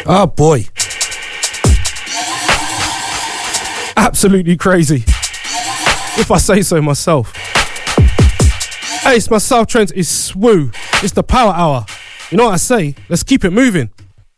Oh boy. Absolutely crazy, if I say so myself. Hey, it's my South Trent, it's Swoo. It's the Power Hour. You know what I say? Let's keep it moving.